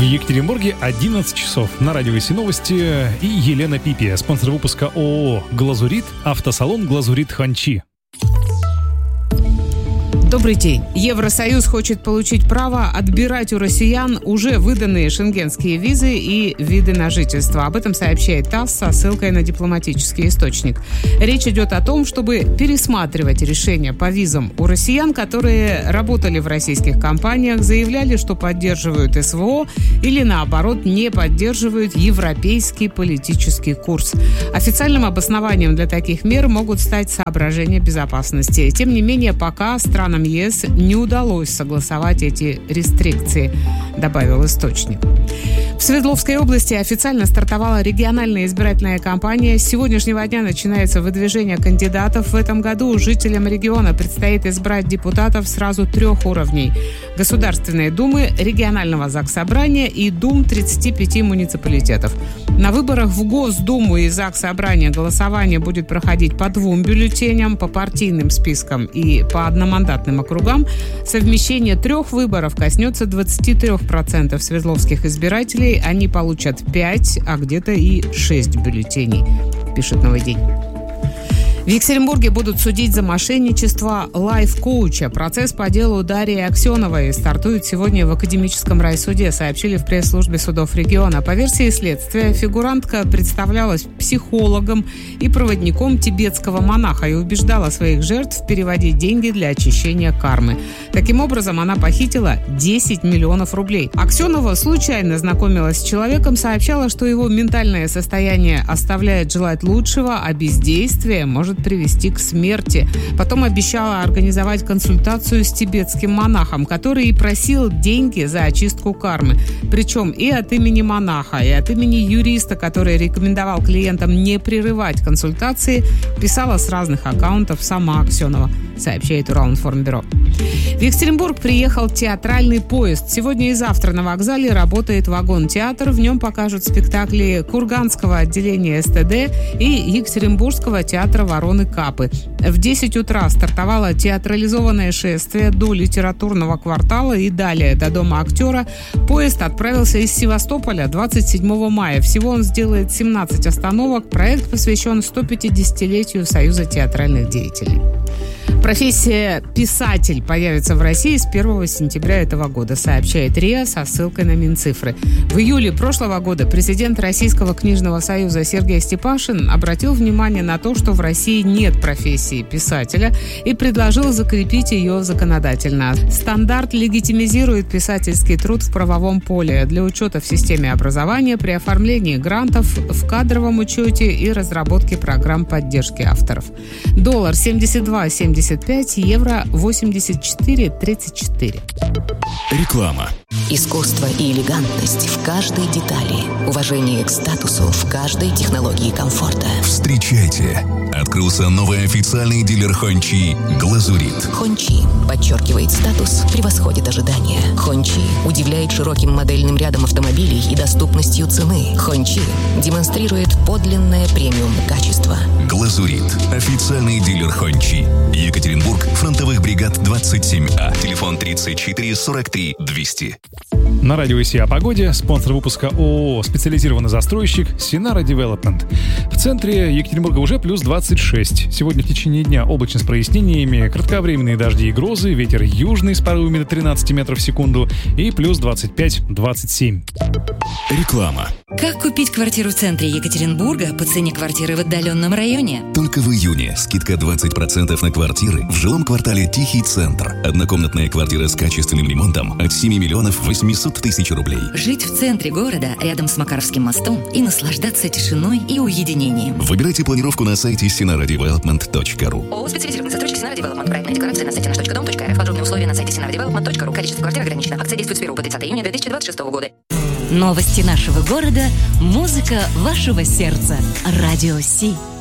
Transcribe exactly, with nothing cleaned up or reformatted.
Екатеринбурге одиннадцать часов. На радио ВИСИ новости и Елена Пипия. Спонсор выпуска ООО «Глазурит», автосалон «Глазурит Ханчи». Добрый день. Евросоюз хочет получить право отбирать у россиян уже выданные шенгенские визы и виды на жительство. Об этом сообщает ТАСС со ссылкой на дипломатический источник. Речь идет о том, чтобы пересматривать решения по визам у россиян, которые работали в российских компаниях, заявляли, что поддерживают СВО или, наоборот, не поддерживают европейский политический курс. Официальным обоснованием для таких мер могут стать соображения безопасности. Тем не менее, пока странам ЕС не удалось согласовать эти рестрикции, добавил источник. В Свердловской области официально стартовала региональная избирательная кампания. С сегодняшнего дня начинается выдвижение кандидатов. В этом году жителям региона предстоит избрать депутатов сразу трех уровней: Государственной Думы, регионального Заксобрания и Дум тридцати пяти муниципалитетов. На выборах в Госдуму и Заксобрание голосование будет проходить по двум бюллетеням, по партийным спискам и по одномандатным округам. Совмещение трех выборов коснется двадцати трёх процентов свердловских избирателей. Они получат пять, а где-то и шесть бюллетеней, пишет «Новый день». В Екатеринбурге будут судить за мошенничество лайф-коуча. Процесс по делу Дарьи Аксеновой стартует сегодня в Академическом райсуде, сообщили в пресс-службе судов региона. По версии следствия, фигурантка представлялась психологом и проводником тибетского монаха и убеждала своих жертв переводить деньги для очищения кармы. Таким образом, она похитила десять миллионов рублей. Аксенова случайно знакомилась с человеком, сообщала, что его ментальное состояние оставляет желать лучшего, а бездействие может привести к смерти. Потом обещала организовать консультацию с тибетским монахом, который и просил деньги за очистку кармы. Причем и от имени монаха, и от имени юриста, который рекомендовал клиентам не прерывать консультации, писала с разных аккаунтов сама Аксенова, сообщает Уралинформбюро. В Екатеринбург приехал театральный поезд. Сегодня и завтра на вокзале работает вагон-театр. В нем покажут спектакли Курганского отделения СТД и Екатеринбургского театра «Вороны Капы». В десять утра стартовало театрализованное шествие до литературного квартала и далее до Дома актера. Поезд отправился из Севастополя двадцать седьмого мая. Всего он сделает семнадцать остановок. Проект посвящен сто пятидесятилетию Союза театральных деятелей. Профессия «писатель» появится в России с первого сентября этого года, сообщает РИА со ссылкой на Минцифры. В июле прошлого года президент Российского книжного союза Сергей Степашин обратил внимание на то, что в России нет профессии писателя, и предложил закрепить ее законодательно. Стандарт легитимизирует писательский труд в правовом поле для учета в системе образования, при оформлении грантов, в кадровом учете и разработке программ поддержки авторов. Доллар семьдесят два семьдесят пять, евро восемьдесят четыре тридцать четыре. Реклама. Искусство и элегантность в каждой детали. Уважение к статусу в каждой технологии комфорта. Встречайте! Открылся новый официальный дилер Хончи «Глазурит». Хончи подчеркивает статус, превосходит ожидания. Хончи удивляет широким модельным рядом автомобилей и доступностью цены. Хончи демонстрирует подлинное премиум качество. «Глазурит» – официальный дилер Хончи. Екатеринбург, фронтовых бригад двадцать семь А. Телефон тридцать четыре сорок три двести. На радио ВИСИ о погоде. Спонсор выпуска ООО «Специализированный застройщик» Синара Девелопмент. В центре Екатеринбурга уже плюс двадцать шесть. Сегодня в течение дня облачно с прояснениями, кратковременные дожди и грозы, ветер южный с порывами до тринадцати метров в секунду и плюс двадцать пять - двадцать семь. Реклама. Как купить квартиру в центре Екатеринбурга по цене квартиры в отдаленном районе? Только в июне скидка двадцать процентов на квартиры в жилом квартале «Тихий центр». Однокомнатная квартира с качественным ремонтом от семи миллионов восемьсот тысяч рублей. Жить в центре города, рядом с Макаровским мостом, и наслаждаться тишиной и уединением. Выбирайте планировку на сайте синара девелопмент точка ру. ООО «Специализированный застройщик Синара Девелопмент». Проектная декларация на сайте наш точка дом точка эр эф. Подробные условия на сайте синара девелопмент точка ру. Количество квартир ограничено. Акция действует с первого по тридцатое июня две тысячи двадцать шестого года. Новости нашего города. Музыка вашего сердца. Радио Си.